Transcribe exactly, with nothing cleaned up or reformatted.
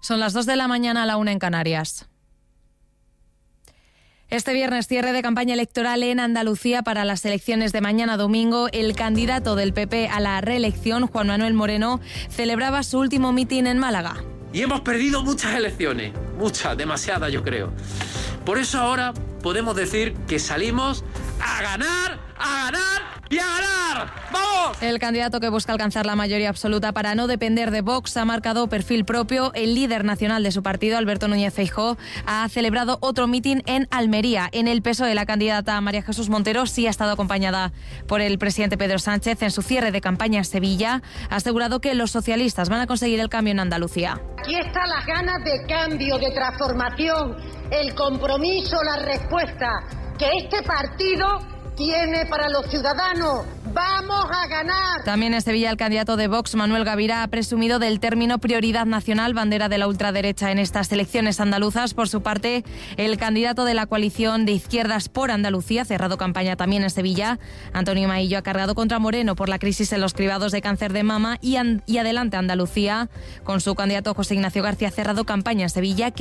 Son las dos de la mañana, a la una en Canarias. Este viernes, cierre de campaña electoral en Andalucía para las elecciones de mañana domingo. El candidato del P P a la reelección, Juan Manuel Moreno, celebraba su último mitin en Málaga. Y hemos perdido muchas elecciones, muchas, demasiadas yo creo. Por eso ahora podemos decir que salimos a ganar, a ganar y a ganar. ¡Vamos! El candidato que busca alcanzar la mayoría absoluta para no depender de Vox ha marcado perfil propio. El líder nacional de su partido, Alberto Núñez Feijóo, ha celebrado otro mitin en Almería. En el P S O E, la candidata María Jesús Montero sí ha estado acompañada por el presidente Pedro Sánchez. En su cierre de campaña en Sevilla, ha asegurado que los socialistas van a conseguir el cambio en Andalucía. Aquí están las ganas de cambio, de transformación, el compromiso, la respuesta que este partido tiene para los ciudadanos. ¡Vamos a ganar! También en Sevilla, el candidato de Vox, Manuel Gavira, ha presumido del término prioridad nacional, bandera de la ultraderecha en estas elecciones andaluzas. Por su parte, el candidato de la coalición de izquierdas por Andalucía, cerrado campaña también en Sevilla, Antonio Maillo, ha cargado contra Moreno por la crisis en los cribados de cáncer de mama y, an- y adelante Andalucía, con su candidato José Ignacio García, cerrado campaña en Sevilla.